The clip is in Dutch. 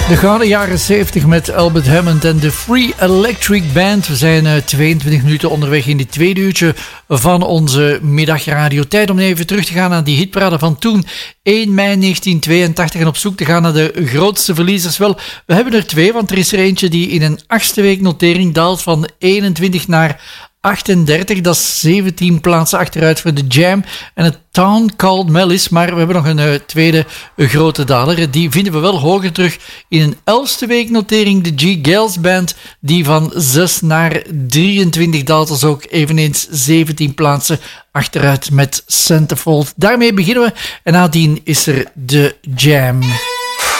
De gouden jaren 70 met Albert Hammond en de Free Electric Band. We zijn 22 minuten onderweg in dit tweede uurtje van onze middagradio. Tijd om even terug te gaan naar die hitparade van toen, 1 mei 1982, en op zoek te gaan naar de grootste verliezers. Wel, we hebben er twee, want er is er eentje die in een 8e week notering daalt van 21 naar 38, dat is 17 plaatsen achteruit voor The Jam en het Town Called Malice. Maar we hebben nog een tweede grote daler. Die vinden we wel hoger terug in een 11e week notering. De G-Gals Band, die van 6 naar 23 daalt. Dat is ook eveneens 17 plaatsen achteruit met Centerfold. Daarmee beginnen we en nadien is er The Jam.